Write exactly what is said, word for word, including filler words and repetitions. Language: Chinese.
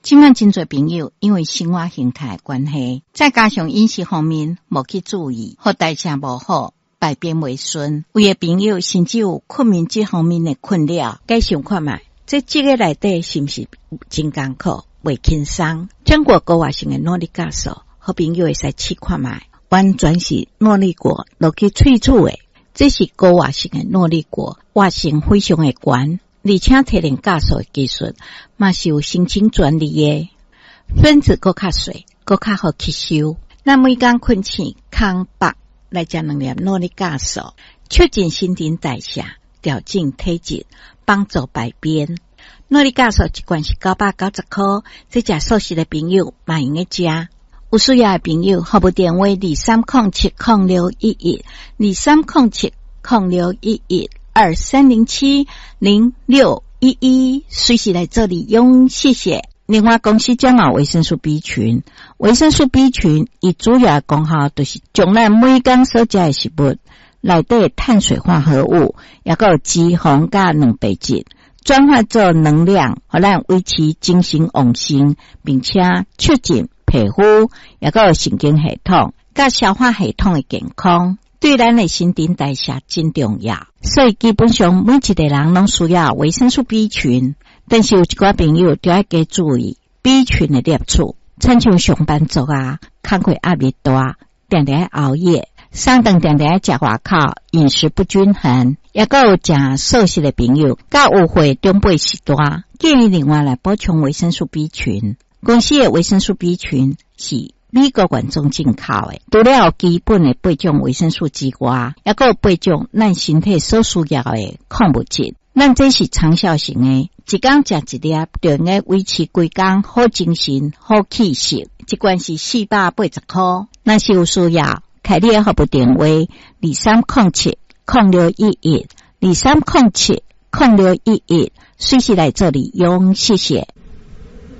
今晚真侪朋友因为生活形态的关系，再加上饮食方面无去注意，或代谢无好，排便未顺，有的朋友甚至有困眠这方面的困扰。该想看卖，这这个内底是不是真艰苦、未轻松？中国高活性的诺丽咖素，好朋友会使试看卖，完全是诺丽果落去萃取的，这是高活性的诺丽果，活性非常的高。而且提炼酵素的技术嘛是有申请专利的，分子更较细，更较好吸收。那每天困醒空腹来食两粒诺丽酵素，促进新陈代谢，调整体质，帮助排便。诺丽酵素一罐是九百九十块，这食素食的朋友嘛用个食。有需要的朋友，号码电话二三零七零六一一二三零七零六一一。二三零七零六一一，随时来这里用，谢谢。另外，公司将有维生素 B 群，维生素 B 群伊主要的功效就是将咱每天所食的食物内底碳水化合物，也有脂肪甲蛋白质，转化做能量，互咱维持精神旺盛，并且促进皮肤，也有神经系统甲消化系统的健康。对咱的新陈代谢真重要，所以基本上每一个人拢需要维生素 B 群，但是有一寡朋友就要加注意 B 群的摄取，亲像上班族啊，工作压力大，定定熬夜，上顿定定食外口，饮食不均衡，也有食素食的朋友，甲有会中背时大，建议另外来补充维生素 B 群。公司的维生素 B 群是美国原装进口的，除了有基本的八种维生素之外，也有八种咱身体所需要的矿物质。咱这是长效型的，一天食一粒，就应该维持规工好精神、好气色。一罐是四百八十块，若是有需要，开你的号码电话二三零七零六一一二三零七零六一一，随时来这里用，谢谢。